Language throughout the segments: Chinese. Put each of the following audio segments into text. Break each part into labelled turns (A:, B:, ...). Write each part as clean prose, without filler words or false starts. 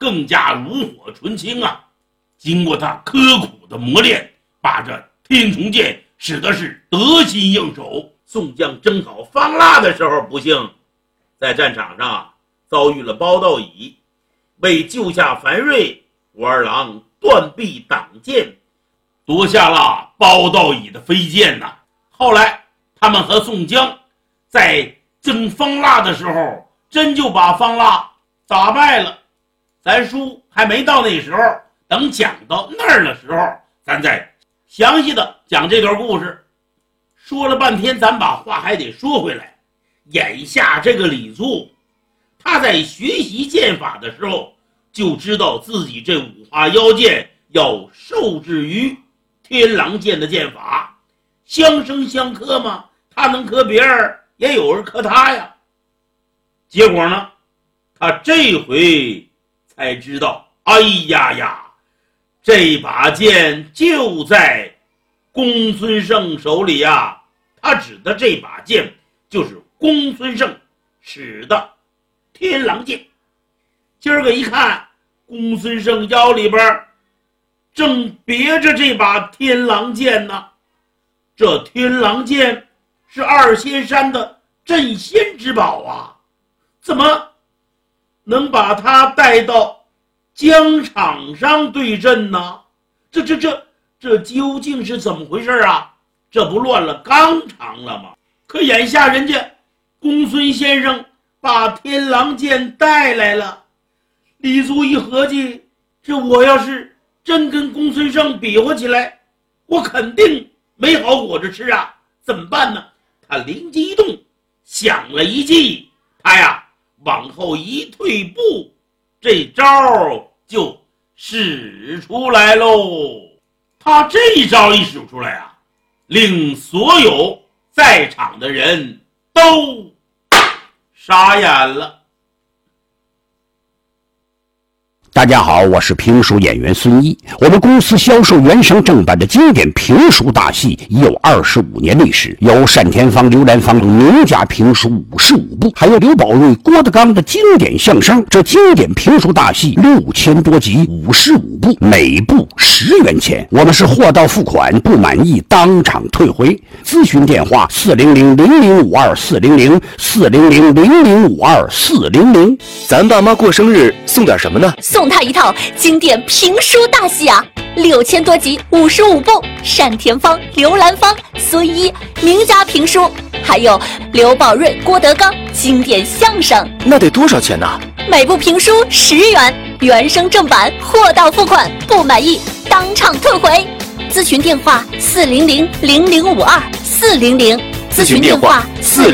A: 更加炉火纯青啊。经过他刻苦的磨练，把这天丛剑使得是得心应手。宋江征讨方腊的时候，不幸在战场上遭遇了包道乙，为救下樊瑞，武二郎断臂挡剑，夺下了包道乙的飞剑呐。后来他们和宋江在征方腊的时候，真就把方腊打败了。咱书还没到那时候，等讲到那儿的时候，咱再详细的讲这段故事。说了半天，咱把话还得说回来。眼下这个李肃，他在学习剑法的时候，就知道自己这五花腰剑要受制于天狼剑的剑法，相生相克嘛，他能克别人，也有人克他呀。结果呢，他这回才知道，哎呀呀，这把剑就在公孙胜手里呀。他指的这把剑就是公孙胜使的天狼剑。今儿个一看，公孙胜腰里边正别着这把天狼剑呢。这天狼剑是二仙山的镇仙之宝啊，怎么能把它带到疆场上对阵呢？这究竟是怎么回事啊？这不乱了纲常了吗？可眼下人家公孙先生把天狼剑带来了，李肃一合计，这我要是真跟公孙胜比划起来，我肯定没好果子吃啊，怎么办呢？他灵机一动，想了一计，他呀往后一退步，这招就使出来喽。他这一招一使出来啊，令所有在场的人都傻眼了。
B: 大家好，我是评书演员孙一。我们公司销售原声正版的经典评书大戏已有25年历史，有单田芳、刘兰芳名家评书55部，还有刘宝瑞、郭德纲的经典相声。这经典评书大戏6000多集，55部，每部10元钱。我们是货到付款，不满意当场退回。咨询电话400-0052-400，400-0052-400。
C: 咱爸妈过生日送点什么呢？
D: 送他一套经典评书大戏啊，6000多集，55部，单田芳、刘兰芳、孙一名家评书，还有刘宝瑞、郭德纲经典相声。
C: 那得多少钱呢？
D: 每部评书10元，原声正版，货到付款，不满意当场退回。咨询电话400-0052-400，
C: 咨询电话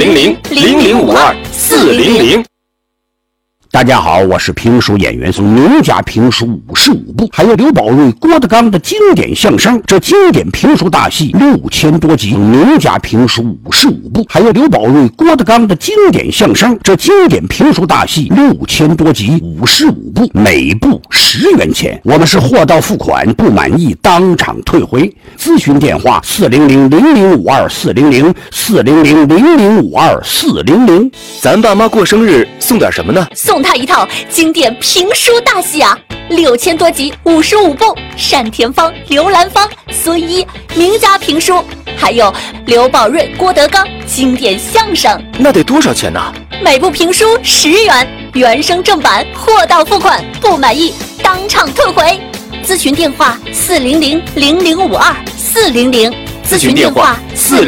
C: 400-0052-400。
B: 大家好，我是评书演员宋，名家评书55部，还有刘宝瑞、郭德纲的经典相声。这经典评书大戏6000多集，名家评书55部，还有刘宝瑞、郭德纲的经典相声。这经典评书大戏6000多集，55部，每部10元钱。我们是货到付款，不满意当场退回。咨询电话400-0052-400，400-0052-400。
C: 咱爸妈过生日送点什么呢？
D: 送他一套经典评书大戏啊，6000多集，55部，单田芳、刘兰芳、孙一名家评书，还有刘宝瑞、郭德纲经典相声。
C: 那得多少钱呢？
D: 每部评书10元，原声正版，货到付款，不满意当场退回。咨询电话400-0052-400，
C: 咨询电话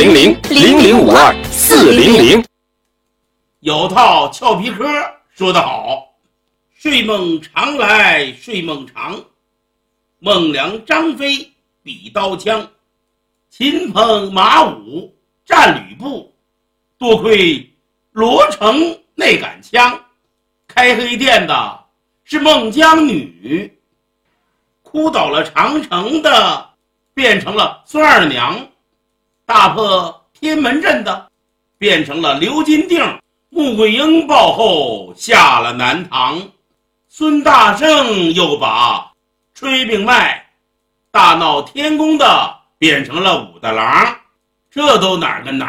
C: 400-0052-400。
A: 有套俏皮科说得好，睡梦常来睡梦长，孟良张飞比刀枪，秦鹏马武战吕布，多亏罗成那杆枪。开黑店的是孟姜女，哭倒了长城的变成了孙二娘，大破天门阵的变成了刘金定，穆桂英报后下了南唐，孙大圣又把炊饼卖大闹天宫的变成了武大郎。这都哪儿跟哪